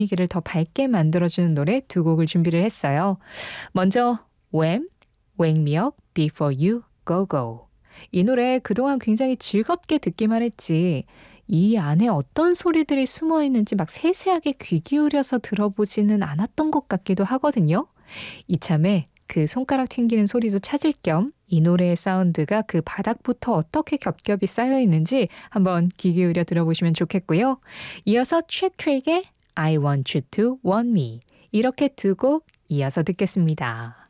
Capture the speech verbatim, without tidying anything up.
분위기를 더 밝게 만들어주는 노래 두 곡을 준비를 했어요. 먼저 Wham! Wake Me Up Before You Go Go. 이 노래 그동안 굉장히 즐겁게 듣기만 했지 이 안에 어떤 소리들이 숨어 있는지 막 세세하게 귀 기울여서 들어보지는 않았던 것 같기도 하거든요. 이참에 그 손가락 튕기는 소리도 찾을 겸 이 노래의 사운드가 그 바닥부터 어떻게 겹겹이 쌓여 있는지 한번 귀 기울여 들어보시면 좋겠고요. 이어서 Cheap Trick의 I Want You To Want Me 이렇게 두 곡 이어서 듣겠습니다.